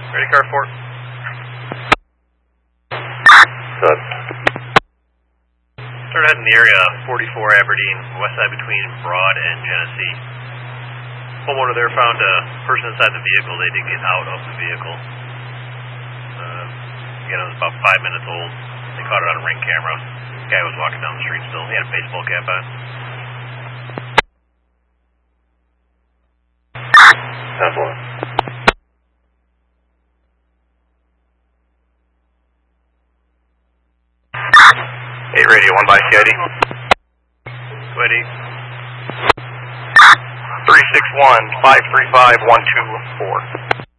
Ready, car 4. Good. Start heading in the area 44 Aberdeen, west side between Broad and Genesee. Homeowner there found a person inside the vehicle. They did get out of the vehicle. Again, it was about 5 minutes old. They caught it on a ring camera. The guy was walking down the street still. He had a baseball cap on. That's one. Hey, radio 1 by CID. Ready. 361-535-124.